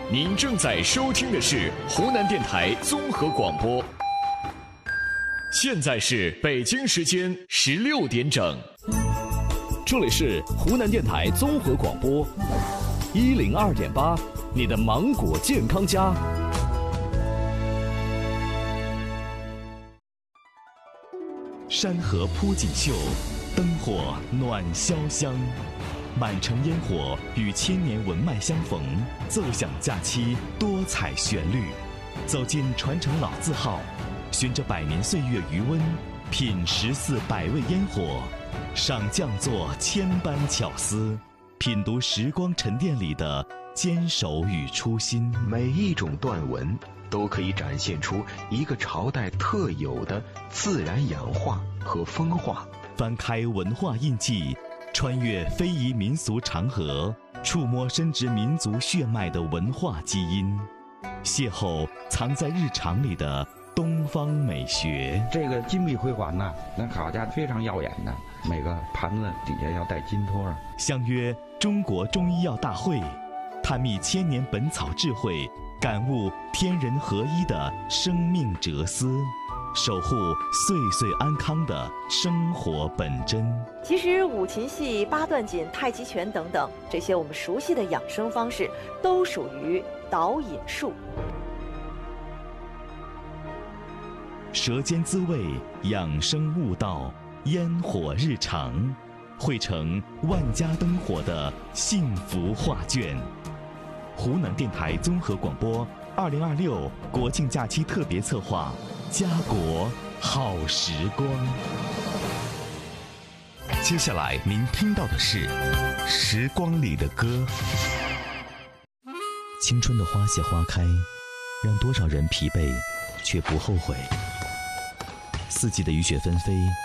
您正在收听的是湖南电台综合广播。现在是北京时间16点整， 这里是湖南电台综合广播102.8，你的芒果健康家。山河铺锦绣，灯火暖潇湘，满城烟火与千年文脉相逢，奏响假期多彩旋律。走进传承老字号，循着百年岁月余温，品14百味烟火，赏匠作千般巧思，品读时光沉淀里的坚守与初心。 每一种段纹都可以展现出一个朝代特有的自然氧化和风化。 翻开文化印记，穿越非遗民俗长河，触摸深植民族血脉的文化基因，邂逅藏在日常里的东方美学。 这个金碧辉煌呢，那好家伙非常耀眼的，每个盘子底下要带金托啊。 相约中国中医药大会，探秘千年本草智慧，感悟天人合一的生命哲思，守护岁岁安康的生活本真。 其实五禽戏、八段锦、太极拳等等，这些我们熟悉的养生方式，都属于导引术。 舌尖滋味，养生悟道，烟火日常，汇成万家灯火的幸福画卷。湖南电台综合广播2026国庆假期特别策划，家国好时光。接下来您听到的是《时光里的歌》。青春的花谢花开，让多少人疲惫却不后悔。四季的雨雪纷飞，